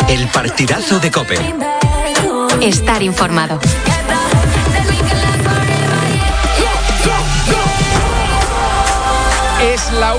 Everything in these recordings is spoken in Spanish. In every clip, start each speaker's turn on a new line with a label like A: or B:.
A: El partidazo de COPE.
B: Estar informado.
C: Es la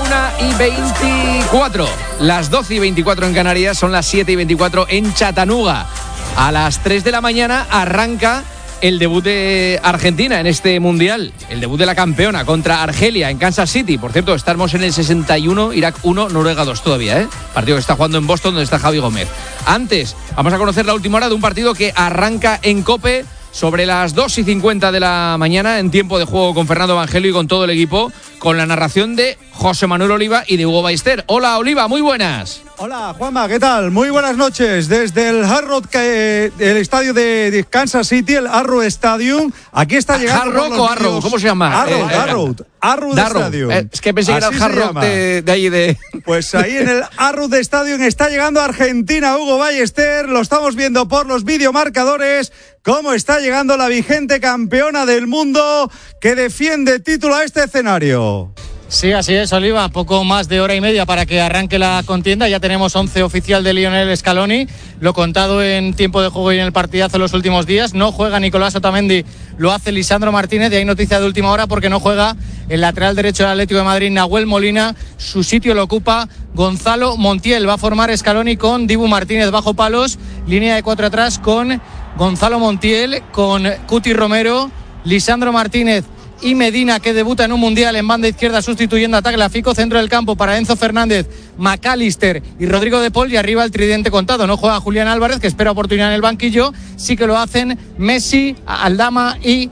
C: 1:24. Las 12:24 en Canarias, son las 7:24 en Chattanooga. A las 3 de la mañana arranca el debut de Argentina en este Mundial. El debut de la campeona contra Argelia en Kansas City. Por cierto, estamos en el 61, Irak 1, Noruega 2 todavía, ¿eh? Partido que está jugando en Boston, donde está Javi Gómez. Antes, vamos a conocer la última hora de un partido que arranca en COPE sobre las 2:50 de la mañana, en tiempo de juego con Fernando Evangelio y con todo el equipo, con la narración de José Manuel Oliva y de Hugo Ballester. Hola, Oliva, muy buenas.
D: Hola, Juanma, ¿qué tal? Muy buenas noches. Desde el Hard Rock, el estadio de Kansas City, el Arrowhead Stadium. Aquí está llegando.
C: ¿Hard Rock o Arrow? ¿Cómo se llama?
D: Arrowhead Stadium.
C: Es que pensé que era el Hard Rock de ahí de...
D: Pues ahí en el Arrowhead Stadium está llegando Argentina, Hugo Ballester. Lo estamos viendo por los videomarcadores. Cómo está llegando la vigente campeona del mundo que defiende título a este escenario.
E: Sí, así es, Oliva. Poco más de hora y media para que arranque la contienda. Ya tenemos 11 oficial de Lionel Scaloni. Lo contado en tiempo de juego y en el partidazo en los últimos días. No juega Nicolás Otamendi, lo hace Lisandro Martínez. Y hay noticia de última hora porque no juega el lateral derecho del Atlético de Madrid, Nahuel Molina. Su sitio lo ocupa Gonzalo Montiel. Va a formar Scaloni con Dibu Martínez bajo palos. Línea de 4 atrás con Gonzalo Montiel, con Cuti Romero, Lisandro Martínez y Medina, que debuta en un Mundial en banda izquierda sustituyendo a Tagliafico. Centro del campo para Enzo Fernández, McAllister y Rodrigo de Paul. Y arriba el tridente contado. No juega Julián Álvarez, que espera oportunidad en el banquillo. Sí que lo hacen Messi, Aldama y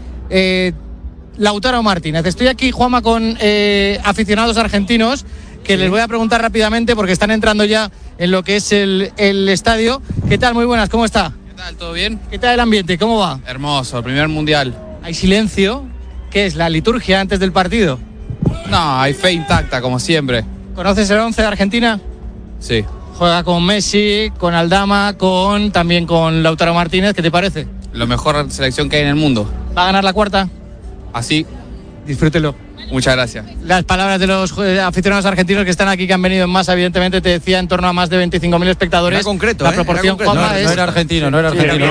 E: Lautaro Martínez. Estoy aquí, Juanma, con aficionados argentinos que les voy a preguntar rápidamente porque están entrando ya en lo que es el estadio. ¿Qué tal? Muy buenas, ¿cómo está?
F: ¿Qué tal? ¿Todo bien?
E: ¿Qué tal el ambiente? ¿Cómo va?
F: Hermoso, el primer Mundial.
E: ¿Hay silencio? ¿Qué es, la liturgia antes del partido?
F: No, hay fe intacta, como siempre.
E: ¿Conoces el 11 de Argentina?
F: Sí.
E: Juega con Messi, con Aldama, también con Lautaro Martínez. ¿Qué te parece?
F: La mejor selección que hay en el mundo.
E: ¿Va a ganar la cuarta?
F: Así.
E: Disfrútelo.
F: Muchas gracias.
E: Las palabras de los aficionados argentinos que están aquí, que han venido en masa, evidentemente te decía en torno a más de 25.000 espectadores.
C: Era concreto,
E: la proporción,
C: era concreto.
E: Juanma,
G: No era argentino, no era argentino.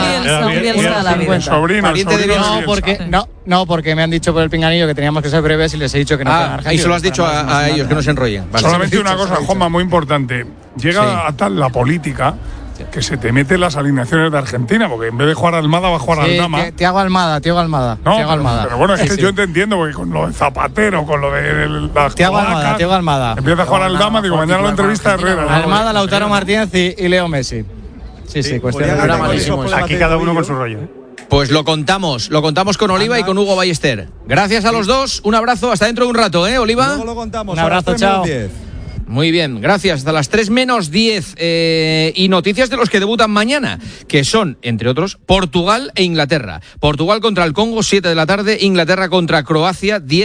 E: No, porque me han dicho por el pinganillo que teníamos que ser breves y les he dicho que no eran argentinos.
C: Y se lo has dicho a ellos, que no se enrollen. Vale.
H: Solamente una cosa, Juanma, muy importante. Llega a tal la política que se te mete las alineaciones de Argentina, porque en vez de jugar Almada va a jugar Aldama.
E: Thiago Almada.
H: Pero bueno, es que yo te entiendo, porque con lo de Zapatero, con lo de las
E: Thiago Almada.
H: Empieza a jugar Aldama, digo, mañana la entrevista es Herrera.
E: Almada, Lautaro Martínez y Leo Messi. Sí, cuestión de...
G: Aquí cada uno con su rollo.
C: Pues lo contamos con Oliva y con Hugo Ballester. Gracias a los dos, un abrazo, hasta dentro de un rato, Oliva.
D: Luego lo contamos.
E: Un abrazo, chao.
C: Muy bien, gracias. Hasta las 3 menos 10. Y noticias de los que debutan mañana, que son, entre otros, Portugal e Inglaterra. Portugal contra el Congo, 7 de la tarde. Inglaterra contra Croacia, 10.